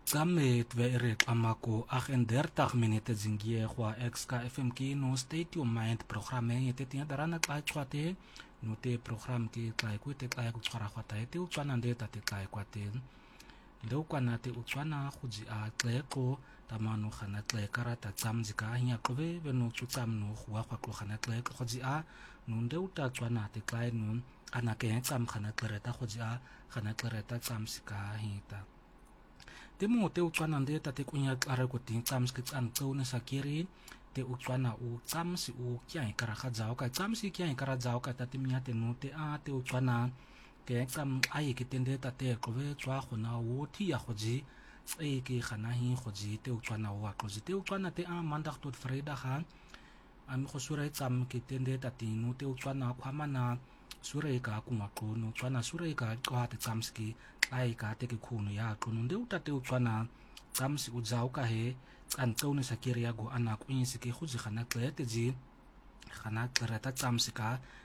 Kame tvere tlamako 38 minute zingie kwa exka FMK no State of Mind programme yete tia darana tlai kwate no te program ti tlai ku te tlai ku tsara kwata te utswana nde ta te tlai kwate leo kwana te utswana khuji a tleko tamanu khana tle karata tsamzika nya klobe beno tsutsam no khwa kwa klo khana tle khuji a no nde uta tswana te tlai no ana ke tsam khana klereta khuji a khana klereta tsamsika hita Temo te utswana nde ta te kunya klare ko ting tsams ke tsan tsone sakiri te utswana u tsams u kya ikara khadzao ka tsams kya ikara dzao ka ta te mia te no te a te utswana ke tsam ai ke tende ta te klobe tswa khona wo thi ya khoji e ke khana hi khoji te utswana wa kloji te utswana te a mandag tot vrydag gaan am khosura tsam ke tende ta te no te utswana khwamana sure ka kuma qono tswana sure ka qwa te tsamski ai ka te ke khono ya qono nde utate utswana tsamsi udzao ka he tsan tsone sakiri ya go ana kwinsi ke khuji khana tlete ji khana tlera ta tsamsi ka